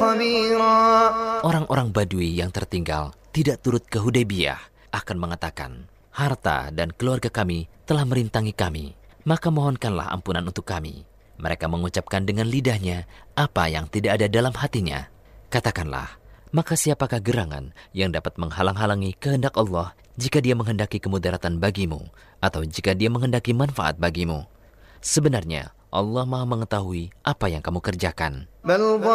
خبيرا. Orang-orang Badui yang tertinggal tidak turut ke Hudaybiyah akan mengatakan, harta dan keluarga kami telah merintangi kami, maka mohonkanlah ampunan untuk kami. Mereka mengucapkan dengan lidahnya apa yang tidak ada dalam hatinya. Katakanlah, maka siapakah gerangan yang dapat menghalang-halangi kehendak Allah jika Dia menghendaki kemudaratan bagimu atau jika Dia menghendaki manfaat bagimu? Sebenarnya Allah Maha mengetahui apa yang kamu kerjakan.